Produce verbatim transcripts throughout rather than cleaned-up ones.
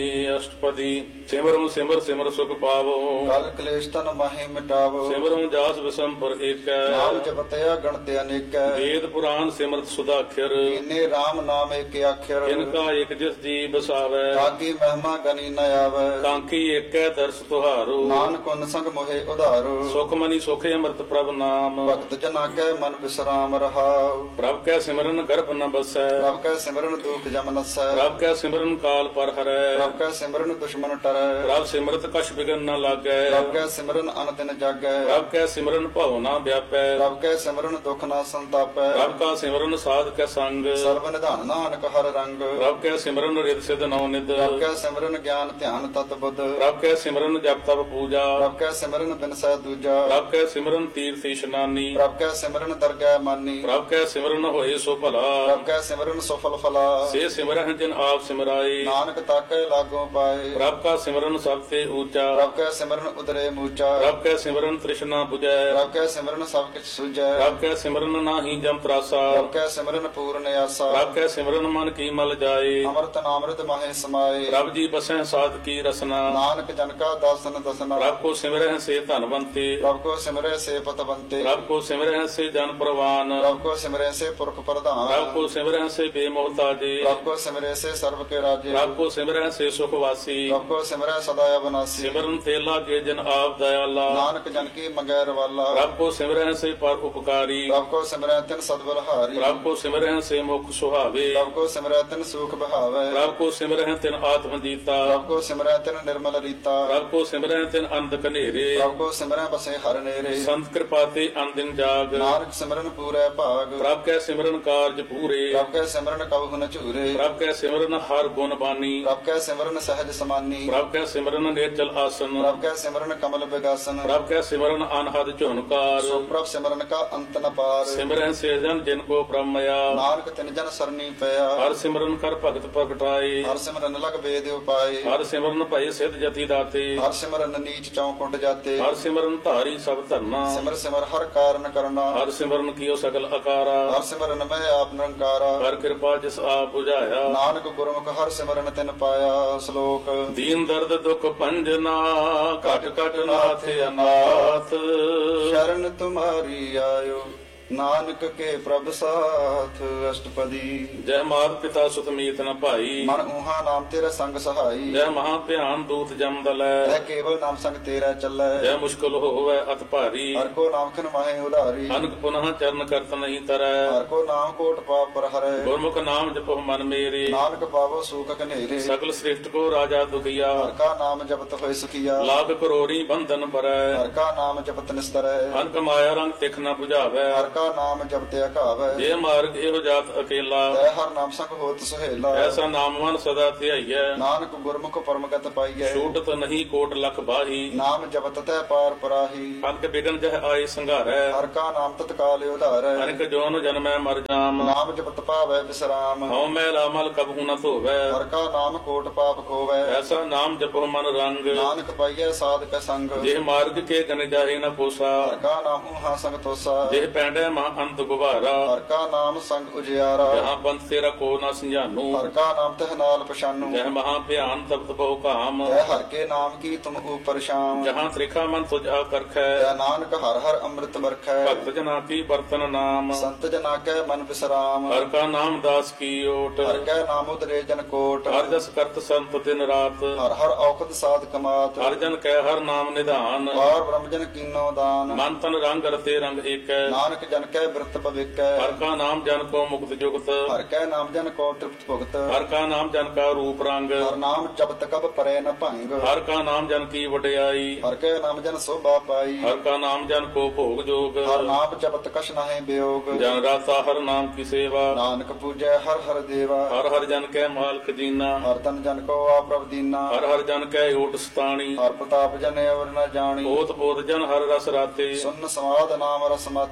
ਅਸ਼ਟਪਦੀ ਸਿਮਰਨ ਸਿਮਰ ਸਿਮਰ ਸੁਖ ਪਾਵੋ। ਕਲ ਕਲੇਸ਼ ਤਨ ਮਾਹੀ ਮਿਟਾਵੋ। ਸਿਮਰਨ ਜਾਸ ਵਿਸੰਪਰ ਏਕੈ। ਨਾਮ ਜਪਤਿਆ ਗਣਤ ਅਨੇਕੈ। ਵੇਦ ਪੁਰਾਨ ਸਿਮਰਤ ਸੁਦਾਖਰ। ਇਨੇ ਰਾਮ ਨਾਮ ਏਕ ਆਖਰ। ਇਨਕਾ ਇਕ ਜਿਸ ਜੀ ਬਸਾਵੈ। ਤਾਕੀ ਮਹਿਮਾ ਗਨੀ ਨ ਆਵੈ। ਕਾਂਕੀ ਏਕੈ ਦਰਸ ਤੁਹਾਰੋ। ਨਾਨਕ ਉਨ ਸੰਗ ਮੋਹਿ ਉਧਾਰੋ। ਸੁਖ ਮਨੀ ਸੁਖ ਅੰਮ੍ਰਿਤ ਪ੍ਰਭ ਨਾਮ। ਭਗਤ ਜਨਾ ਕੈ ਮਨ ਵਿਸਰਾਮ ਰਹਾਉ। ਪ੍ਰਭ ਕੈ ਸਿਮਰਨ ਗਰਭ ਨ ਬਸੈ। ਪ੍ਰਭ ਕੈ ਸਿਮਰਨ ਦੁਖ ਜਮ ਨਸੈ। ਪ੍ਰਭ ਕੈ ਸਿਮਰਨ ਕਾਲ ਪਰ ਹਰੈ। ਪ੍ਰਭ ਕੈ ਸਿਮਰਨ ਦੁਸ਼ਮਨ ਟਰੈ। ਪ੍ਰਭ ਸਿਮਰਤ ਕਛ ਬਿਗਨ ਨ ਲਾਗੈ। ਪ੍ਰਭ ਕੈ ਸਿਮਰਨ ਅਨ ਦਿਨ ਜਾਗੈ। ਪ੍ਰਭ ਕੈ ਸਿਮਰਨ ਭਉ ਨ ਵਿਆਪੈ। ਪ੍ਰਭ ਕੈ ਸਿਮਰਨ ਦੁਖ ਨ ਸੰਤਾਪੈ। ਪ੍ਰਭ ਕਾ ਸਿਮਰਨ ਸਾਧ ਕੈ ਸੰਗ। ਸਰਬ ਨਿਧਾਨ ਨਾਨਕ ਹਰ ਰੰਗ। ਪ੍ਰਭ ਕੈ ਸਿਮਰਨ ਰਿਦ ਸਿਧ ਨਉ ਨਿਧ। ਪ੍ਰਭ ਕੈ ਸਿਮਰਨ ਗਿਆਨ ਧਿਆਨ ਤਤ ਬੁੱਧ। ਪ੍ਰਭ ਕੈ ਸਿਮਰਨ ਜਪ ਤਪ ਪੂਜਾ। ਪ੍ਰਭ ਕੈ ਸਿਮਰਨ ਬਿਨਸੈ ਦੂਜਾ। ਪ੍ਰਭ ਕੈ ਸਿਮਰਨ ਤੀਰਥ ਇਸ਼ਨਾਨੀ। ਪ੍ਰਭ ਕੈ ਸਿਮਰਨ ਦਰਗਹਿ ਮਾਨੀ। ਪ੍ਰਭ ਕੈ ਸਿਮਰਨ ਹੋਏ ਸੋ ਭਲਾ। ਪ੍ਰਭ ਕੈ ਸਿਮਰਨ ਸੁਫਲ ਫਲਾ। ਸੇ ਸਿਮਰਨ ਜਿਨ ਆਪ ਸਿਮਰਾਏ। ਨਾਨਕ ਤਾਕੈ ਲਾਗੋ ਪਾਏ। ਪ੍ਰਭ ਕਾ ਸਿਮਰਨ ਸਭ ਤੇ ਊਚਾ। ਪ੍ਰਭ ਕੈ ਸਿਮਰਨ ਉਦਰੇ ਮੂਚਾ। ਪ੍ਰਭ ਕੈ ਸਿਮਰਨ ਤ੍ਰਿਸ਼ਨਾ 부ਜੈ। ਪ੍ਰਭ ਕੈ ਸਿਮਰਨ ਸਭ ਕਿਛ ਸੁਝੈ। ਪ੍ਰਭ ਕੈ ਸਿਮਰਨ ਨਾਹੀ ਜਮ ਤਰਾਸਾ। ਪ੍ਰਭ ਕੈ ਸਿਮਰਨ ਪੂਰਨ ਆਸਾ। ਪ੍ਰਭ ਕੈ ਸਿਮਰਨ ਮਨ ਕੀ ਮਲ ਜਾਏ। ਅੰਮ੍ਰਿਤ ਨਾਮ੍ਰਿਤ ਮਾਹੇ ਸਮਾਏ। ਪ੍ਰਭ ਜੀ ਬਸੈ ਸਾਧ ਕੀ ਰਸਨਾ। ਨਾਨਕ ਜਨ ਕਾ ਦਾਸਨ ਦਸਨਾ। ਪ੍ਰਭ ਕੋ ਸਿਮਰਹਿ ਸੇ ਧਨਵੰਤੇ। ਪ੍ਰਭ ਕੋ ਸਿਮਰੈ ਸੇ ਪਤਵੰਤੇ। ਪ੍ਰਭ ਕੋ ਸਿਮਰਹਿ ਸੇ ਜਨ ਪ੍ਰਵਾਨ। ਪ੍ਰਭ ਕੋ ਸਿਮਰੈ ਸੇ ਪੁਰਖ ਪ੍ਰਧਾਨ। ਪ੍ਰਭ ਕੋ ਸਿਮਰਹਿ ਸੇ ਬੇਮੋਹਤਾਜੇ। ਪ੍ਰਭ ਕੋ ਸਿਮਰੈ ਸੇ ਸਰਬ ਕੇ ਰਾਜੇ। ਪ੍ਰਭ ਕੋ ਸਿਮਰਹਿ ਸੇ ਸੁਖ ਵਾਸੀ। ਪ੍ਰਭ ਕੋ ਸਿਮਰੈ ਸਦਾ ਅਬਨਾਸੀ। ਸਿਮਰਨ ਤੇ ਲਾਗੇ ਜਨ ਆਪ ਦਇਆਲਾ। ਨਾਨਕ ਜਨ ਕੀ ਮੰਗੈ ਰਵਾਲਾ। ਪ੍ਰਭ ਕੋ ਸਿਮਰਹਿ ਸੇ ਪਰ ਉਪਕਾਰੀ। ਪ੍ਰਭ ਕੋ ਸਿਮਰੈ ਤਿਨ ਸਦਬਲਹਾਰੀ। ਪ੍ਰਭ ਕੋ ਸਿਮਰਹਿ ਸੇ ਮੁਖ ਸੁਹਾਵੇ। ਪ੍ਰਭ ਕੋ ਸਿਮਰੈ ਤਿਨ ਸੂਖ ਬਹਾਵੈ। ਪ੍ਰਭ ਕੋ ਸਿਮਰਹਿ ਤਿਨ ਆਤਮ ਜੀਤਾ। ਪ੍ਰਭ ਕੋ ਸਿਮਰੈ ਤਿਨ ਨਿਰਮਲ ਰੀਤਾ। ਪ੍ਰਭ ਕੋ ਸਿਮਰਹਿ ਤਿਨ ਅੰਧ ਕਨੇਰੇ। ਪ੍ਰਭ ਕੋ ਸਿਮਰੈ ਬਸੇ ਹਰ ਨੇਰੇ। ਸੰਤ ਕਿਰਪਾ ਤੇ ਅਨਦਿਨ ਜਾਗ। ਨਾਨਕ ਸਿਮਰਨ ਪੂਰੈ ਭਾਗ। ਪ੍ਰਭ ਕੈ ਸਿਮਰਨ ਕਾਰਜ ਪੂਰੇ। ਪ੍ਰਭ ਕੈ ਸਿਮਰਨ ਕਬਹੁ ਨ ਝੂਰੇ। ਪ੍ਰਭ ਕੈ ਸਿਮਰਨ ਹਰ ਗੁਣ ਬਾਨੀ। ਪ੍ਰਭ ਕੈ ਸਿਮਰਨ ਸਹਿਜ ਸਮਾਨੀ। ਪ੍ਰਭ ਕੈ ਸਿਮਰਨ ਨਿਰਚਲ ਆਸਨ। ਪ੍ਰਭ ਕੈ ਸਿਮਰਨ ਕਮਲ ਵਿਗਾਸਨ। ਪ੍ਰਭ ਕੈ ਸਿਮਰਨ ਅਨਹਦ ਝੁਨਕਾਰ। ਸੋ ਪ੍ਰਭ ਸਿਮਰਨ ਕਾ ਅੰਤ ਨ ਪਾਰ। ਸਿਮਰਨ ਸੇ ਜਨ ਜਿਨ ਕੋ ਪ੍ਰਮਇਆ। ਨਾਨਕ ਤਿਨ ਜਨ ਸਰਨੀ ਪਿਆ। ਹਰ ਸਿਮਰਨ ਕਰ ਭਗਤ ਪ੍ਰਗਟਾਏ। ਹਰ ਸਿਮਰਨ ਲਗ ਵੇਦ ਉਪਾਏ। ਹਰ ਸਿਮਰਨ ਭਏ ਸਿਧ ਜਤੀ ਦਾਤੇ। ਹਰ ਸਿਮਰਨ ਨੀਚ ਚੌ ਕੁੰਡ ਜਾਤੇ। ਹਰ ਸਿਮਰਨ ਧਾਰੀ ਸਭ ਧਰਨਾ। ਸਿਮਰ ਸਿਮਰ ਹਰ ਕਾਰਨ ਕਰਨਾ। ਹਰ ਸਿਮਰਨ ਕੀਓ ਸਗਲ ਆਕਾਰਾ। ਹਰ ਸਿਮਰਨ ਮੈਂ ਆਪ ਨਿਰੰਕਾਰਾ। ਹਰ ਕਿਰਪਾ ਜਿਸ ਆਪ 부ਝਾਇਆ। ਨਾਨਕ ਗੁਰਮੁਖ ਹਰ ਸਿਮਰਨ ਤਿਨ ਪਾਇਆ। ਸ਼ਲੋਕ ਦੀਨ ਦਰਦ ਦੁਖ ਭੰਜਨਾ ਘਟ ਘਟ ਨਾਥ ਅਨਾਥ। ਸ਼ਰਨ ਤੁਮਾਰੀ ਆਇਓ ਨਾਨਕ ਕੇ ਪ੍ਰਭ ਸਾਥ। ਅਸ਼ਟਪਦੀ ਜੈ ਮਾਤ ਪਿਤਾ ਸੁਤ ਮੀਤ ਨ ਭਾਈ। ਮਨ ਊਹਾ ਨਾਮ ਤੇਰਾ ਸੰਗ ਸਹਾਈ। ਜੈ ਮਹਾ ਧਿਆਨ ਦੂਤ ਜਮ ਦਲੈ। ਤੈ ਕੇਵਲ ਨਾਮ ਸੰਗ ਤੇਰਾ ਚੱਲੈ। ਜੈ ਮੁਸ਼ਕਲ ਹੋਵੈ ਅਤ ਭਾਰੀ। ਹਰ ਕੋ ਨਾਮ ਖਨ ਮਾਹੇ ਉਧਾਰੀ। ਅਨਕ ਪੁਨః ਚਰਨ ਕਰਤ ਨਹੀਂ ਤਰੈ। ਹਰ ਕੋ ਨਾਮ ਕੋਟ ਪਾਪ ਪਰ ਹਰੈ। ਗੁਰਮੁਖ ਨਾਮ ਜਪੋ ਮਨ ਮੇਰੇ। ਨਾਨਕ ਪਾਵੋ ਸੂਖ ਕਨੇਰੇ। ਸਗਲ ਸ੍ਰਿਸ਼ਟ ਕੋ ਰਾਜਾ ਦੁਖੀਆ। ਹਰ ਕਾ ਨਾਮ ਜਪਤ ਹੋਏ ਸੁਖੀਆ। ਲਾਭ ਕਰੋੜੀ ਬੰਧਨ ਪਰੈ। ਹਰ ਕਾ ਨਾਮ ਜਪਤ ਨਿਸਤਰੈ। ਅਨਕ ਮਾਇਆ ਰੰਗ ਤਿਖ ਨ 부ਝਾਵੈ। ਹਰ ਕਾ ਨਾਮ ਜਪਤ ਅਕਾਵੈ। ਜੇ ਮਾਰਗ ਇਹੋ ਜਾਤ ਅਕੇਲਾ। ਤੈ ਹਰ ਨਾਮ ਸੰਗ ਹੋਤ ਸੁਹੇਲਾ। ਐਸਾ ਨਾਮ ਮਨ ਸਦਾ ਧਿਆਈਐ। ਨਾਨਕ ਗੁਰਮੁਖ ਪਰਮਗਤ ਪਾਈਐ। ਛੂਟਤ ਨਹੀਂ ਕੋਟ ਲਖ ਬਾਹੀ। ਨਾਮ ਜਪਤ ਤੈ ਪਾਰ ਪਰਾਹੀ। ਅਨਕ ਬਿਗਨ ਜਹ ਆਏ ਸੰਘਾਰੈ। ਹਰ ਕਾ ਨਾਮ ਤਤਕਾਲ ਉਧਾਰੈ। ਅਨਕ ਜੋਨ ਜਨਮੈ ਮਰ ਜਾਮ। ਨਾਮ ਜਪਤ ਪਾਵੈ ਵਿਸਰਾਮ। ਹਉ ਮੈਲਾ ਮਲ ਕਬਹੂ ਨ ਧੋਵੈ। ਹਰ ਕਾ ਨਾਮ ਕੋਟ ਪਾਪ ਖੋਵੈ। ਐਸਾ ਨਾਮ ਜਪੋ ਮਨ ਰੰਗ। ਨਾਨਕ ਪਾਈਐ ਸਾਧਕ ਸੰਗ। ਜੇ ਮਾਰਗ ਕੇ ਗਨ ਜਾਹੇ ਨ ਪੋਸਾ। ਹਰ ਕਾ ਨਾਮ ਊਹਾ ਸੰਗ ਤੋਸਾ। ਜੇ ਪੈਂਡੈ ਮਹਾ ਅੰਤ ਗੁਬਾਰਾ। ਹਰ ਕਾ ਨਾਮ ਸੰਗ ਉਜਿਆਰਾ। ਜਹਾਂ ਪੰਥ ਤੇਰਾ ਕੋ ਨ ਸੰਝਾਨੂ। ਹਰ ਕਾ ਨਾਮ ਤਹ ਨਾਲ ਪਛਾਨੂ। ਜਹ ਮਹਾ ਭਿਆਨ ਤਪਤ ਬਹੁ ਕਾਮ। ਤੈ ਹਰ ਕੇ ਨਾਮ ਕੀ ਤੁਮ ਉਪਰ ਸ਼ਾਮ। ਜਹਾਂ ਤ੍ਰਿਖਾ ਮਨ ਤੁਝ ਆ ਕਰਖੈ। ਤੈ ਨਾਨਕ ਹਰ ਹਰ ਅੰਮ੍ਰਿਤ ਵਰਖੈ। ਭਗਤ ਜਨਾ ਕੀ ਬਰਤਨ ਨਾਮ। ਸੰਤ ਜਨਾ ਕੈ ਮਨ ਵਿਸਰਾਮ। ਹਰ ਕਾ ਨਾਮ ਦਾਸ ਕੀ ਓਟ। ਹਰ ਕੈ ਨਾਮ ਉਦਰੇ ਜਨ ਕੋਟ। ਹਰ ਜਸ ਕਰਤ ਸੰਤ ਦਿਨ ਰਾਤ। ਹਰ ਹਰ ਔਖਦ ਸਾਧ ਕਮਾਤ। ਹਰ ਜਨ ਕੈ ਹਰ ਨਾਮ ਨਿਧਾਨ। ਪਾਰ ਬ੍ਰਹਮ ਜਨ ਕੀਨੋ ਦਾਨ। ਮਨ ਤਨ ਰੰਗ ਰਤੇ ਰੰਗ ਏਕੈ। ਨਾਨਕ ਜਨ ਕੈ ਬਿਰਤ ਭਵਿਕੈ। ਹਰ ਕਾ ਨਾਮ ਜਨ ਕੋ ਮੁਕਤ ਜੁਗਤ। ਹਰ ਕੈ ਨਾਮ ਜਨ ਕੋ ਤ੍ਰਿਪਤ ਭੁਗਤ। ਹਰ ਕਾ ਨਾਮ ਜਨ ਕਾ ਰੂਪ ਰੰਗ। ਹਰ ਨਾਮ ਜਪਤ ਕਬ ਪਰੈ ਨ ਭੰਗ। ਹਰ ਕਾ ਨਾਮ ਜਨ ਕੀ ਵਡਿਆਈ। ਹਰ ਕੈ ਨਾਮ ਜਨ ਸੋਭਾ ਪਾਈ। ਹਰ ਕਾ ਨਾਮ ਜਨ ਕੋ ਭੋਗ ਜੋਗ। ਹਰ ਨਾਮ ਜਪਤ ਕਛ ਨਾਹਿ ਬਿਯੋਗ। ਜਨ ਰਾਤਾ ਹਰ ਨਾਮ ਕੀ ਸੇਵਾ। ਨਾਨਕ ਪੂਜੈ ਹਰ ਹਰ ਦੇਵਾ। ਹਰ ਹਰ ਜਨ ਕੈ ਮਾਲਕ ਜੀਨਾ। ਹਰ ਤਨ ਜਨ ਕੋ ਆਪ੍ਰਭ ਦੀਨਾ। ਹਰ ਹਰ ਜਨ ਕੈ ਓਟ ਸਤਾਣੀ। ਹਰ ਪ੍ਰਤਾਪ ਜਨ ਅਵਰ ਨ ਜਾਣੀ। ਓਤ ਪੋਤ ਜਨ ਹਰ ਰਸ ਰਾਤੇ। ਸੁਨ ਸਮਾਦ ਨਾਮ ਰਸ ਮਾਤੇ। ਆਠ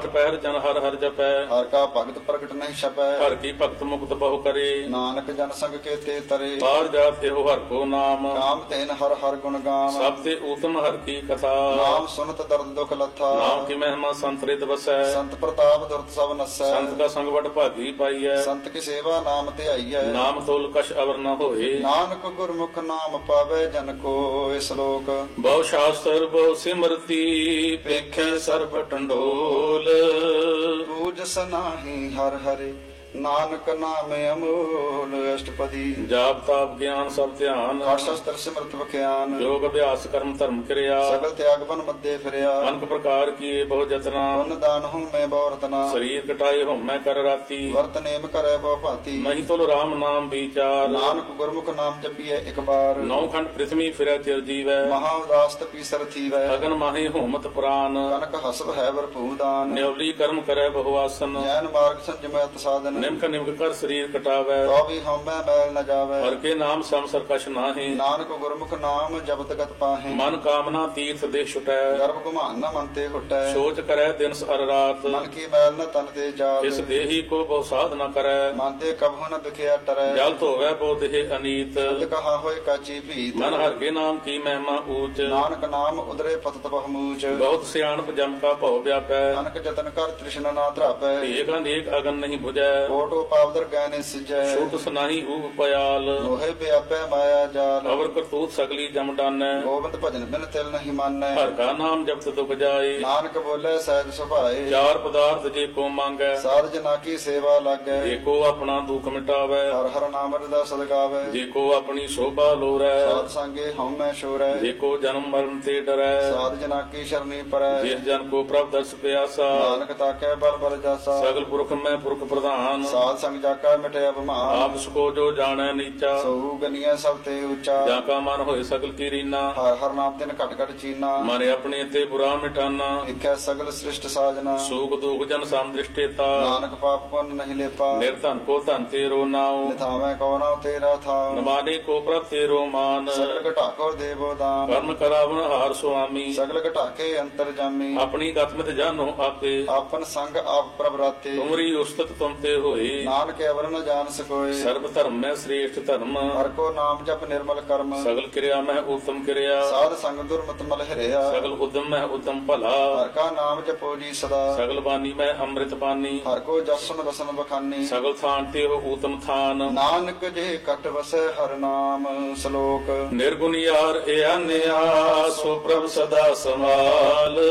ਪਹਿਰ ਜਨ ਹਰ ਹਰ ਜਪੈ ਹਰ ਕਾ ਭਗਤ ਪ੍ਰਗਟ ਨਹੀਂ ਛਪੈ ਹਰ ਕੀ ਭਗਤ ਮੁਕਤ ਬਹੁ ਕਰੇ ਨਾਨਕ ਜਨ ਸੰਗ ਕੇ ਤੇ ਤਰੇ ਪਾਰ ਜਾਤ ਇਹੋ ਹਰ ਕੋ ਨਾਮ ਕਾਮ ਤੈਨ ਹਰ ਹਰ ਗੁਣ ਗਾਮ ਸਭ ਤੇ ਊਤਮ ਹਰ ਕੀ ਕਥਾ ਨਾਮ ਸੁਨਤ ਦਰਦ ਦੁਖ ਲੱਥਾ ਨਾਮ ਕੀ ਮਹਿਮਾ ਸੰਤ ਰਿਤ ਵਸੈ ਸੰਤ ਪ੍ਰਤਾਪ ਦੁਰਤ ਸਭ ਨਸੈ ਸੰਤ ਕਾ ਸੰਗ ਵਡ ਭਾਗੀ ਪਾਈਐ ਸੰਤ ਕੀ ਸੇਵਾ ਨਾਮ ਤੇ ਆਈਐ ਨਾਮ ਤੋਲ ਕਛ ਅਵਰ ਨ ਹੋਏ ਨਾਨਕ ਗੁਰਮੁਖ ਨਾਮ ਪਾਵੇ ਜਨ ਕੋ ਇਸ ਲੋਕ ਬਹੁ ਸ਼ਾਸਤਰ ਬਹੁ ਸਿਮਰਤੀ ਪੇਖੇ ਸਰਬ ਟੰਡੋਲ ਪੂਜ ਸਨਾਹੀ ਹਰ ਹਰੇ ਨਾਨਕ ਨਾਮ ਅਮੋਲ ਅਸ਼ਟਪਦੀ ਜਾਪ ਤਾਪ ਗਿਆਨ ਸਭ ਧਿਆਨ ਕਾਟ ਸ਼ਸਤਰ ਸਿਮਰਤ ਬਖਿਆਨ ਯੋਗ ਅਭਿਆਸ ਕਰਮ ਧਰਮ ਕਿਰਿਆ ਸਗਲ ਤਿਆਗ ਬਨ ਮੱਦੇ ਫਿਰਿਆ ਅਨਕ ਪ੍ਰਕਾਰ ਕੀਏ ਬਹੁ ਜਤਨਾ ਪੁੰਨ ਦਾਨ ਹੂੰ ਮੈਂ ਬਹੁ ਰਤਨਾ ਸਰੀਰ ਕਟਾਏ ਹਉਮੈ ਕਰ ਰਾਤੀ ਵਰਤ ਨੇਮ ਕਰੇ ਬਹੁ ਭਾਤੀ ਨਹੀਂ ਤੁਲ ਰਾਮ ਨਾਮ ਵਿਚਾਰ ਨਾਨਕ ਗੁਰਮੁਖ ਨਾਮ ਜਪੀਐ ਇੱਕ ਬਾਰ ਨੌ ਖੰਡ ਪ੍ਰਿਥਵੀ ਫਿਰੈ ਚਿਰ ਜੀਵੈ ਮਹਾ ਉਦਾਸ ਤਪੀ ਸਰ ਥੀਵੈ ਅਗਨ ਮਾਹੀ ਹਉਮਤ ਪ੍ਰਾਨ ਕਨਕ ਹਸਬ ਹੈ ਵਰਪੂ ਦਾਨ ਨਿਵਲੀ ਕਰਮ ਕਰੈ ਬਹੁ ਆਸਨ ਜੈਨ ਮਾਰਗ ਸੰਜਮੈ ਸਾਧਨ ਨਿਮਕ ਨਿਮਕ ਕਰ ਸਰੀਰ ਕਟਾਵੈ ਤੋ ਵੀ ਹਉਮੈ ਮੈਲ ਨ ਜਾਵੈ ਹਰ ਕੇ ਨਾਮ ਸਮ ਸਰਕਸ਼ ਨਾਹੀ ਨਾਨਕ ਗੁਰਮੁਖ ਨਾਮ ਜਪਤ ਗਤ ਪਾਹੇ ਮਨ ਕਾਮਨਾ ਤੀਰਥ ਦੇ ਛੁਟੈ ਗਰਭ ਘੁਮਾਨ ਨ ਮਨ ਤੇ ਹੁਟੈ ਸੋਚ ਕਰੈ ਦਿਨ ਸਰ ਰਾਤ ਮਨ ਕੀ ਮੈਲ ਨ ਤਨ ਤੇ ਜਾਤ ਇਸ ਦੇਹੀ ਕੋ ਬਹੁ ਸਾਧ ਨ ਕਰੈ ਮਨ ਤੇ ਕਬਹੁ ਨ ਬਿਖਿਆ ਟਰੈ ਜਲ ਧੋਵੈ ਬੋ ਦੇਹ ਅਨੀਤ ਜਦ ਕਹਾ ਹੋਏ ਕਾਚੀ ਭੀਤ ਮਨ ਹਰ ਕੇ ਨਾਮ ਕੀ ਮਹਿਮਾ ਊਚ ਨਾਨਕ ਨਾਮ ਉਦਰੇ ਪਤਤ ਬਹੁਮੂਚ ਬਹੁਤ ਸਿਆਣਪ ਜਮ ਕਾ ਭਉ ਵਿਆਪੈ ਨਾਨਕ ਜਤਨ ਕਰ ਤ੍ਰਿਸ਼ਨਾ ਨਾ ਧਰਾਪੈ ਏਕ ਅਨੇਕ ਅਗਨ ਨਹੀਂ 부ਜੈ ਕੋਟੋ ਪਾਵਦਰ ਗੈਨੇ ਸਿਜੈ ਛੁਟ ਸੁਨਾਹੀ ਊਹ ਪਿਆਲ ਲੋਹੇ ਪਿਆਪੈ ਮਾਇਆ ਜਾਲ ਅਵਰ ਕਰਤੂਤ ਸਗਲੀ ਜਮ ਡਾਨੈ ਗੋਬਿੰਦ ਭਜਨ ਬਿਨ ਤਿਲ ਨਹੀਂ ਮਾਨੈ ਹਰ ਕਾ ਨਾਮ ਜਪਤ ਦੁਖ ਜਾਏ ਨਾਨਕ ਬੋਲੇ ਸਹਿਜ ਸੁਭਾਏ ਚਾਰ ਪਦਾਰਥ ਜੇ ਕੋ ਮੰਗੈ ਸਾਧ ਜਨਾ ਕੀ ਸੇਵਾ ਲਾਗੈ ਜੇ ਕੋ ਆਪਣਾ ਦੁਖ ਮਿਟਾਵੈ ਹਰ ਹਰ ਨਾਮ ਰਦਾ ਸਦਗਾਵੈ ਜੇ ਕੋ ਆਪਣੀ ਸ਼ੋਭਾ ਲੋਰੈ ਸਾਧ ਸੰਗੇ ਹਉਮੈ ਸ਼ੋਰੈ ਜੇ ਕੋ ਜਨਮ ਮਰਨ ਤੇ ਡਰੈ ਸਾਧ ਜਨਾ ਕੀ ਸ਼ਰਨੀ ਪਰੈ ਜਿਸ ਜਨ ਕੋ ਪ੍ਰਭ ਦਰਸ ਪਿਆਸਾ ਨਾਨਕ ਤਾਕੈ ਬਲ ਬਲ ਜਾਸਾ ਸਗਲ ਪੁਰਖ ਮੈਂ ਪੁਰਖ ਪ੍ਰਧਾਨ ਸਾਧ ਸੰਗ ਜਾਕਾ ਮਿਟਿਆ ਬਿਮਾਰ ਆਪ ਸਕੋ ਜੋ ਜਾਣੈ ਨੀਚਾ ਸੋ ਗਨੀਆਂ ਸਭ ਤੇ ਉੱਚਾ ਜਾਂ ਕਾ ਮਨ ਹੋਏ ਸਗਲ ਕੀ ਰੀਨਾ ਹਰ ਹਰ ਨਾਮ ਤਿਨ ਘਟ ਘਟ ਚੀਨਾ ਮਨ ਆਪਣੇ ਤੇ ਬੁਰਾ ਮਿਟਾਨਾ ਇਕੈ ਸਗਲ ਸ੍ਰਿਸ਼ਟ ਸਾਜਨਾ ਸੂਖ ਦੁਖ ਜਨ ਸਮ ਦ੍ਰਿਸ਼ਟੇਤਾ ਨਾਨਕ ਪਾਪ ਪੁੰਨ ਨਹੀਂ ਲੇਪਾ ਨਿਰਧਨ ਕੋ ਧਨ ਤੇਰੋ ਨਾਉ ਨਿਥਾਵੇਂ ਕੋ ਨਾਉ ਤੇਰਾ ਥਾਉ ਨਮਾਨੇ ਕੋ ਪ੍ਰਭ ਤੇਰੋ ਮਾਨ ਸਗਲ ਘਟਾ ਕੋ ਦੇਵੋ ਦਾਨ ਕਰਮ ਕਰਾਵਨ ਹਾਰ ਸੁਆਮੀ ਸਗਲ ਘਟਾ ਕੇ ਅੰਤਰ ਜਾਮੀ ਆਪਣੀ ਗਤਮਿਤ ਜਾਨੋ ਆਪੇ ਆਪਨ ਸੰਗ ਆਪ ਪ੍ਰਭ ਰਾਤੇ ਤੁਮਰੀ ਉਸਤਤ ਤੁਮ ਤੇ ਹੋਏ ਨਾਨਕ ਅਵਰ ਨ ਜਾਣ ਸਕੋਏ ਸਰਬ ਧਰਮ ਮੈਂ ਸ੍ਰੇਸ਼ਟ ਧਰਮ ਹਰ ਕੋ ਨਾਮ ਜਪ ਨਿਰਮਲ ਕਰਮ ਸਗਲ ਕਿਰਿਆ ਮੈਂ ਉਤਮ ਕਿਰਿਆ ਸਾਧ ਸੰਗ ਦੁਰਮਤ ਮਲ ਹਰਿਆ ਸਗਲ ਉਦਮ ਮੈਂ ਉਤਮ ਭਲਾ ਹਰ ਕਾ ਨਾਮ ਜਪੋ ਜੀ ਸਦਾ ਸਗਲ ਬਾਣੀ ਮੈਂ ਅੰਮ੍ਰਿਤ ਬਾਣੀ ਹਰ ਕੋ ਜਸਨ ਬਸਨ ਬਖਾਨੀ ਸਗਲ ਥਾਨ ਤੇ ਹੋ ਊਤਮ ਥਾਨ ਨਾਨਕ ਜੇ ਕਟ ਵਸੈ ਹਰ ਨਾਮ ਸ਼ਲੋਕ ਨਿਰਗੁਣ ਯਾਰ ਏ ਅਨਿਆ ਸੋ ਪ੍ਰਭ ਸਦਾ ਸਮਾਲ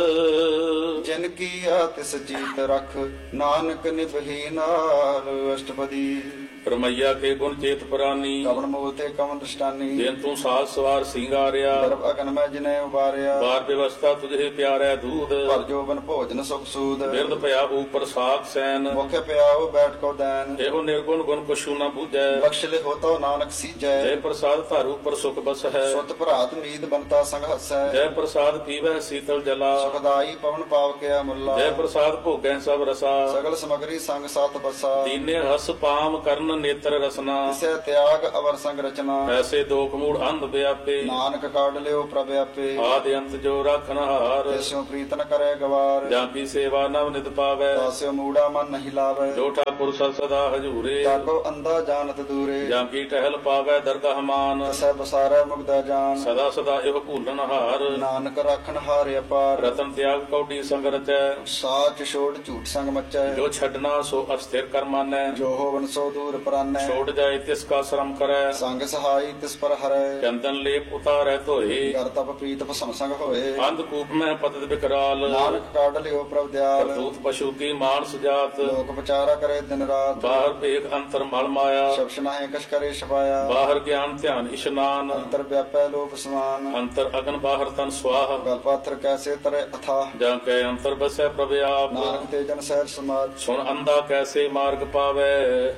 ਜਿਨ ਕੀਆ ਤਿਸ ਜੀਤ ਰਖ ਨਾਨਕ ਨਿਭੀ ਨਾਲ ਅਸ਼ਟਪਦੀ ਰਮਈਆ ਕੇ ਗੁਣ ਚੇਤ ਪ੍ਰਾਨੀ ਕਵਨ ਮੂਲ ਤੇ ਕਵਨ ਦ੍ਰਿਸ਼ਟਾਨੀ ਦਿਨ ਤੂੰ ਸਾਜ ਸਵਾਰ ਸਿੰਗਾਰਿਆ ਗਰਭ ਅਗਨ ਮੈਂ ਜਿਨੇ ਉਬਾਰਿਆ ਬਾਰ ਵਿਵਸਥਾ ਤੁਝੇ ਪਿਆਰੈ ਦੂਧ ਭਰ ਜੋਬਨ ਭੋਜਨ ਸੁਖ ਸੂਦ ਬਿਰਦ ਭਇਆ ਉਪਰ ਸਾਖ ਸੈਨ ਮੁਖ ਪਿਆਉ ਬੈਠ ਕੋ ਦੈਨ ਇਹੋ ਨਿਰਗੁਣ ਗੁਣ ਕੁਛੂ ਨਾ ਬੂਝੈ ਬਖਸ਼ ਲਿਖੋ ਤੋ ਨਾਨਕ ਸੀਜੈ ਜੈ ਪ੍ਰਸਾਦ ਧਾਰੂ ਪਰ ਸੁਖ ਬਸ ਹੈ ਸੁਤ ਭਰਾਤ ਮੀਤ ਬੰਤਾ ਸੰਗ ਹਸੈ ਜੈ ਪ੍ਰਸਾਦ ਪੀਵੈ ਸੀਤਲ ਜਲਾ ਸੁਖਦਾਈ ਪਵਨ ਪਾਵ ਕਿਆ ਮੁੱਲਾ ਜੈ ਪ੍ਰਸਾਦ ਭੋਗੈ ਸਭ ਰਸਾ ਸਗਲ ਸਮਗਰੀ ਸੰਗ ਸਾਤ ਬਸਾ ਦੀਨੇ ਹਸ ਪਾਮ ਕਰਨ ਨੇਤਰ ਰਸਨਾ ਤਿਸੈ ਤਿਆਗ ਅਵਰ ਸੰਗ ਰਚਨਾ ਐਸੇ ਦੋਖ ਮੂੜ ਅੰਧ ਵਿਆਪੇ ਨਾਨਕ ਕਾਢ ਲਿਓ ਪ੍ਰਭ ਆਪੇ ਆਦਿ ਅੰਤ ਜੋ ਰਾਖਨ ਹਾਰ ਤਿਸਿਓ ਪ੍ਰੀਤ ਨ ਕਰੇ ਗਵਾਰ ਜਾਂ ਕੀ ਸੇਵਾ ਨਵ ਨਿਤ ਪਾਵੈ ਤਾਸਿਓ ਮੂੜਾ ਮਨ ਨਹੀਂ ਲਾਵੇ ਜੋ ਠਾਕੁਰ ਸਦ ਸਦਾ ਹਜੂਰੇ ਤਾਕੋ ਅੰਧਾ ਜਾਣਤ ਦੂਰੇ ਜਾਂ ਕੀ ਟਹਿਲ ਪਾਵੈ ਦਰਗਾਹ ਮਾਨ ਤਸੈ ਬਸਾਰੈ ਮੁਗਦਾ ਜਾਨ ਸਦਾ ਸਦਾ ਇਹੋ ਭੂਲਨ ਹਾਰ ਨਾਨਕ ਰਾਖਣ ਹਾਰ ਅਪਾਰ ਰਤਨ ਤਿਆਗ ਕੌਡੀ ਸੰਗ ਰਚੈ ਸਾਚ ਛੋੜ ਝੂਠ ਸੰਗ ਮਚੈ ਜੋ ਛੱਡਣਾ ਸੋ ਅਸਥਿਰ ਕਰ ਮਾਨੈ ਜੋ ਹੋਵਨ ਸੋ ਦੂਰ ਪਰਾਨੈ ਛੋੜ ਜਾਏ ਤਿਸ ਕਾ ਸ਼ਰਮ ਕਰੈ ਸੰਗ ਸਹਾਈ ਤਿਸ ਪਰ ਹਰੈ ਚੰਦਨ ਲੇਪ ਉਤਾਰੈ ਧੋਏ ਕਰ ਤਪ ਪ੍ਰੀਤ ਭਸਮ ਸੰਗ ਹੋਏ ਅੰਧ ਕੂਪ ਮੈਂ ਪਤਿਤ ਵਿਕਰਾਲ ਨਾਨਕ ਕਾਢ ਲਿਓ ਪ੍ਰਭ ਦਿਆਲ ਕਰਤੂਤ ਪਸ਼ੂ ਕੀ ਮਾਨਸ ਜਾਤ ਲੋਕ ਵਿਚਾਰਾ ਕਰੇ ਦਿਨ ਰਾਤ ਬਾਹਰ ਭੇਖ ਅੰਤਰ ਮਲ ਮਾਇਆ ਸ਼ਬਸ਼ ਨਾਹੀ ਕਛ ਕਰੇ ਛਪਾਇਆ ਬਾਹਰ ਗਿਆਨ ਧਿਆਨ ਇਸ਼ਨਾਨ ਅੰਤਰ ਵਿਆਪੈ ਲੋਕ ਸਮਾਨ ਅੰਤਰ ਅਗਨ ਬਾਹਰ ਤਨ ਸਵਾਹ ਗਲ ਪਾਥਰ ਕੈਸੇ ਤਰੇ ਅਥਾ ਜਾਂ ਕੈ ਅੰਤਰ ਬਸੈ ਪ੍ਰਭ ਆਪ ਨਾਨਕ ਤੇ ਜਨ ਸਹਿਜ ਸਮਾਜ ਸੁਣ ਅੰਧਾ ਕੈਸੇ ਮਾਰਗ ਪਾਵੈ ਕਰ ਗਏ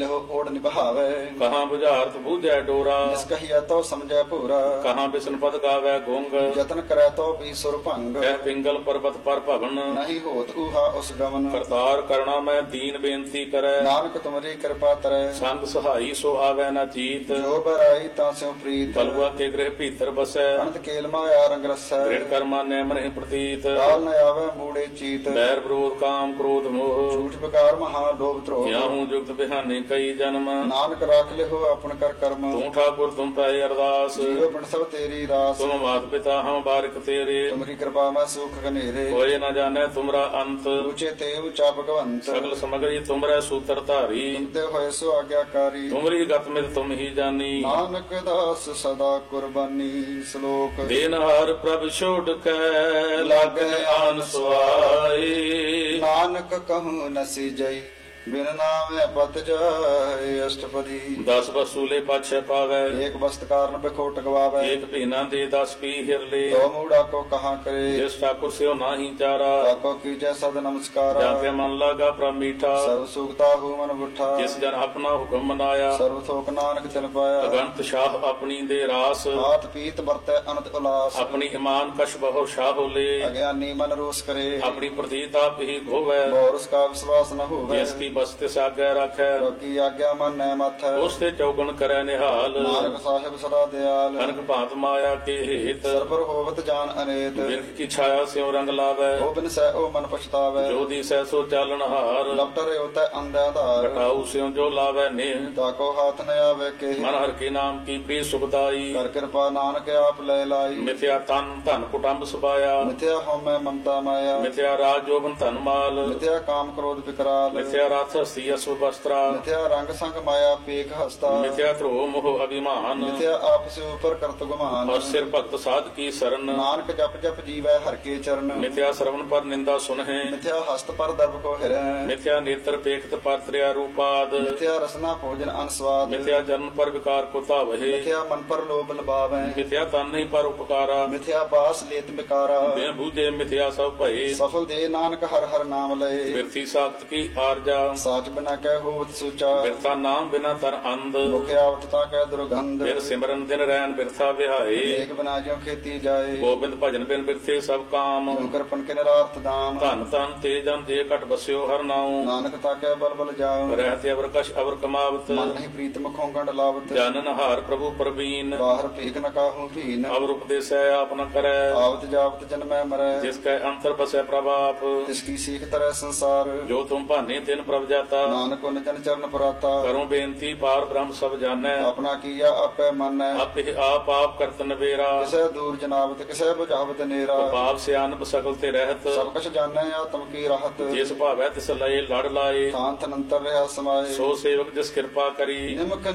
ਲਿਓ ਓੜ ਨਿਭਾਵੇ ਕਹਾਂ ਬੁਝਾਰਤ ਬੂਝੈ ਡੋਰਾ ਜਿਸ ਕਹੀਆ ਤੋ ਸਮਝੈ ਭੂਰਾ ਕਹਾਂ ਬਿਸ਼ਨ ਪਦ ਗਾਵੈ ਗੁੰਗ ਯਤਨ ਕਰੈ ਤੋ ਵੀ ਸੁਰ ਭੰਗ ਕਹਿ ਪਿੰਗਲ ਪਰਬਤ ਪਰ ਭਵਨ ਨਹੀਂ ਹੋਤ ਊਹਾ ਉਸ ਗਮਨ ਕਰਤਾਰ ਕਰਣਾ ਮੈਂ ਦੀਨ ਬੇਨਤੀ ਕਰੈ ਨਾਨਕ ਤੁਮਰੀ ਕਿਰਪਾ ਤਰੈ ਸੰਗ ਸਹਾਈ ਸੋ ਆਵੈ ਨਾ ਚੀਤ ਜੋ ਬਰਾਈ ਤਾਂ ਸਿਉ ਪ੍ਰੀਤ ਕਲਵਾ ਕੇ ਗ੍ਰਹਿ ਭੀਤਰ ਬਸੈ ਅਨੰਤ ਕੇਲ ਮਾਇਆ ਰੰਗ ਰਸੈ ਦ੍ਰਿੜ ਕਰਮਾ ਨੈ ਮਨਹਿ ਪ੍ਰਤੀਤ ਕਾਲ ਨ ਆਵੈ ਮੂੜੇ ਚੀਤ ਬੈਰ ਵਿਰੋਧ ਕਾਮ ਕ੍ਰੋਧ ਮੋਹ ਝੂਠ ਬਕਾਰ ਮਹਾ ਲੋਭ ਧਰੋਹ ਕਿਆਹੂ ਜੁਗਤ ਬਿਹਾਨੇ ਕਈ ਜਨਮ ਨਾਨਕ ਰਾਖ ਲਿਓ ਆਪਨ ਕਰ ਕਰਮ ਤੂੰ ਠਾਕੁਰ ਤੁਮ ਪੈ ਅਰਦਾਸ ਜੀਵ ਬਣ ਸਭ ਤੇਰੀ ਰਾਸ ਤੁਮ ਮਾਤ ਪਿਤਾ ਹਮ ਬਾਰਿਕ ਤੇਰੇ ਤੁਮਰੀ ਕਿਰਪਾ ਮੈਂ ਸੁਖ ਘਨੇਰੇ ਹੋਏ ਨਾ ਜਾਣੈ ਤੁਮਰਾ ਅੰਤ ਉੱਚੇ ਤੇ ਉੱਚਾ ਭਗਵੰਤ ਸਗਲ ਸਮਗਰੀ ਤੁਮਰੈ ਸੂਤਰ ਧਾਰੀ ਤੁਮਤੇ ਹੋਏ ਸੋ ਆਗਿਆਕਾਰੀ ਤੁਮਰੀ ਗਤ ਮਿਤ ਤੁਮ ਹੀ ਜਾਨੀ ਨਾਨਕ ਦਾਸ ਸਦਾ ਕੁਰਬਾਨੀ ਸ਼ਲੋਕ ਦੇਨਹਾਰ ਪ੍ਰਭ ਛੋੜ ਕੇ ਲਾਗੈ ਆਨ ਸੁਆਈ ਨਾਨਕ ਕਹੂੰ ਨਸੀ ਜਈ ਬਿਨ ਨਾਮੇ ਪਤ ਜਾਏ ਅਸ਼ਟਪਦੀ ਦਸ ਵਸੂਲੇ ਪਾਛੈ ਪਾਵੈ ਏਕ ਬਸਤ ਕਾਰਨ ਬਿਖੋਟ ਗਵਾਵੇ ਏਕ ਭੀਨਾ ਦੇ ਦਸ ਪੀ ਹਿਰਲੇ ਦੋ ਮੂੜਾ ਕੋ ਕਹਾ ਕਰੇ ਜਿਸ ਠਾਕੁਰ ਸਿਓ ਨਾਹੀ ਚਾਰਾ ਤਾਕੋ ਕੀਜੈ ਸਦ ਨਮਸਕਾਰਾ ਜਾਂ ਤੇ ਮਨ ਲਾਗਾ ਪ੍ਰਭ ਮੀਠਾ ਸਰਬ ਸੁਖਤਾ ਹੂ ਮਨ ਬੁੱਠਾ ਜਿਸ ਜਨ ਆਪਣਾ ਹੁਕਮ ਮਨਾਇਆ ਸਰਬ ਥੋਕ ਨਾਨਕ ਤਿਨ ਪਾਇਆ ਅਗੰਤ ਸ਼ਾਹ ਆਪਣੀ ਦੇ ਰਾਸ ਆਤ ਪੀਤ ਵਰਤੈ ਅਨੰਤ ਉਲਾਸ ਆਪਣੀ ਇਮਾਨ ਕਸ਼ ਬਹੁ ਸ਼ਾਹ ਹੋਲੇ ਅਗਿਆਨੀ ਮਨ ਰੋਸ ਕਰੇ ਆਪਣੀ ਪ੍ਰਤੀਤ ਆਪ ਹੀ ਧੋਵੈ ਬੋਰਸ ਕਾ ਵਿਸ਼ਵਾਸ ਨ ਹੋਵੇ ਜਿਸ ਕੀ ਬਸਤਿ ਸਾਗੈ ਰੱਖੈ ਕੀ ਆਗਿਆ ਮਨ ਨੈ ਮਥੈ ਉਸ ਤੇ ਚੌਗਣ ਕਰੈ ਨਿਹਾਲ ਨਾਨਕ ਸਾਹਿਬ ਸਦਾ ਦਿਆਲ ਕਨਕ ਭਾਂਤ ਮਾਇਆ ਕੇ ਹੇਤ ਸਰਬਰ ਹੋਵਤ ਜਾਨ ਅਨੇਤ ਬਿਰਖ ਕੀ ਛਾਇਆ ਸਿਉ ਰੰਗ ਲਾਵੈ ਉਹ ਬਿਨ ਸਹਿ ਉਹ ਮਨ ਪਛਤਾਵੇ ਜੋ ਦੀ ਸਹਿ ਸੋ ਚਾਲਣ ਹਾਰ ਲਪਟਰੇ ਉਤੈ ਅੰਧਿਆ ਧਾਰ ਘਟਾਉ ਸਿਉ ਜੋ ਲਾਵੈ ਨੇਹ ਤਾਕੋ ਹਾਥ ਨ ਆਵੇ ਕੇ ਮਨ ਹਰ ਕੇ ਨਾਮ ਕੀ ਪ੍ਰੀ ਸੁਖਦਾਈ ਕਰ ਕਿਰਪਾ ਨਾਨਕ ਆਪ ਲੈ ਲਾਈ ਮਿਥਿਆ ਤਨ ਧਨ ਕੁਟੰਬ ਸੁਭਾਇਆ ਮਿਥਿਆ ਹਉਮੈ ਮਮਤਾ ਮਾਇਆ ਮਿਥਿਆ ਰਾਜ ਜੋਬਨ ਧਨ ਮਾਲ ਮਿਥਿਆ ਕਾਮ ਕ੍ਰੋਧ ਵਿਕਰਾਲ ਮਿਥਿਆ ਰਥ ਹਸਤੀ ਅਸੁ ਬਸਤਰਾ ਮਿਥਿਆ ਰੰਗ ਸੰਗ ਮਾਇਆ ਪੇਖ ਹਸਤਾ ਮਿਥਿਆ ਧਰੋ ਮੋਹ ਅਭਿਮਾਨ ਮਿਥਿਆ ਆਪਸ ਉਪਰ ਕਰਤ ਗੁਮਾਨ ਔਰ ਸਿਰ ਭਗਤ ਸਾਧ ਕੀ ਸਰਨ ਨਾਨਕ ਜਪ ਜਪ ਜੀਵੈ ਹਰ ਕੇ ਚਰਨ ਮਿਥਿਆ ਸਰਵਨ ਪਰ ਨਿੰਦਾ ਸੁਨਹਿ ਮਿਥਿਆ ਹਸਤ ਪਰ ਦਰਬ ਕੋ ਹਿਰੈ ਮਿਥਿਆ ਨੇਤਰ ਪੇਖਤ ਪਰ ਤ੍ਰਿਆ ਰੂਪਾਦ ਮਿਥਿਆ ਰਸਨਾ ਭੋਜਨ ਅਨਸਵਾਦ ਮਿਥਿਆ ਜਨਮ ਪਰ ਵਿਕਾਰ ਕੋ ਧਾਵਹਿ ਮਿਥਿਆ ਮਨ ਪਰ ਲੋਭ ਲਬਾਵੈ ਮਿਥਿਆ ਤਨ ਨਹੀਂ ਪਰ ਉਪਕਾਰਾ ਮਿਥਿਆ ਬਾਸ ਲੇਤ ਬਿਕਾਰਾ ਬਿਨ ਬੂਝੇ ਮਿਥਿਆ ਸਭ ਭਏ ਸਫਲ ਦੇ ਨਾਨਕ ਹਰ ਹਰ ਨਾਮ ਲਏ ਬਿਰਥੀ ਸਾਖਤ ਕੀ ਆਰਜਾ ਸਾਚ ਬਿਨਾ ਕਹਿ ਹੋਵਤ ਸੁਚਾ ਬਿਰਥਾ ਨਾਮ ਬਿਨਾ ਤਰ ਅੰਧ ਮੁਖਿਆ ਅਵਤਤਾ ਕਹਿ ਦੁਰਗੰਧ ਬਿਰ ਸਿਮਰਨ ਦਿਨ ਰੈਨ ਬਿਰਥਾ ਵਿਹਾਏ ਏਕ ਬਿਨਾ ਜਿਉ ਖੇਤੀ ਜਾਏ ਗੋਬਿੰਦ ਭਜਨ ਬਿਨ ਬਿਰਥੇ ਸਭ ਕਾਮ ਜਿਉ ਕਰਪਨ ਕੇ ਨਿਰਾਰਥ ਦਾਮ ਧਨ ਧਨ ਤੇ ਜਨ ਜੇ ਘਟ ਬਸਿਓ ਹਰ ਨਾਉ ਨਾਨਕ ਤਾਕੈ ਬਲ ਬਲ ਜਾਉ ਰਹਿਤੇ ਅਵਰ ਕਸ਼ ਅਵਰ ਕਮਾਵਤ ਮਨ ਨਹੀਂ ਪ੍ਰੀਤ ਮੁਖੋਂ ਗੰਡ ਲਾਵਤ ਜਾਨਨ ਹਾਰ ਪ੍ਰਭੂ ਪ੍ਰਵੀਨ ਬਾਹਰ ਭੀਖ ਨ ਕਾਹੂ ਭੀਨ ਅਵਰ ਉਪਦੇਸੈ ਆਪ ਨ ਕਰੈ ਆਵਤ ਜਾਵਤ ਜਨਮੈ ਮਰੈ ਜਿਸ ਕੈ ਅੰਤਰ ਬਸੈ ਪ੍ਰਭਾਪ ਤਿਸ ਕੀ ਸੀਖ ਤਰੈ ਸੰਸਾਰ ਜੋ ਤੁਮ ਭਾਨੇ ਤਿਨ ਪ੍ਰਭ ਜਾਤਾ ਨਾਨਕ ਉਨ ਜਨ ਚਰਨ ਪੁਰਾਤਾ ਕਰੋ ਬੇਨਤੀ ਪਾਰ ਬ੍ਰਹਮ ਸਭ ਜਾਣੈ ਆਪਣਾ ਕੀਆ ਆਪੇ ਮੰਨੈ ਆਪੇ ਆਪ ਆਪ ਕਰਤ ਨਵੇਰਾ ਕਿਸੇ ਦੂਰ ਜਨਾਵਤ ਕਿਸੇ ਬੁਝਾਵਤ ਨੇਰਾ ਪਾਪ ਸਿਆਨਪ ਸਗਲ ਤੇ ਰਹਿਤ ਸਭ ਕੁਛ ਜਾਣੈ ਆਤਮ ਕੀ ਰਹਤ ਜਿਸ ਭਾਵੈ ਤਿਸ ਲਏ ਲੜ ਲਾਏ ਥਾਨ ਤਨੰਤਰ ਰਿਹਾ ਸਮਾਏ ਸੋ ਸੇਵਕ ਜਿਸ ਕਿਰਪਾ ਕਰੀ ਨਿਮਕ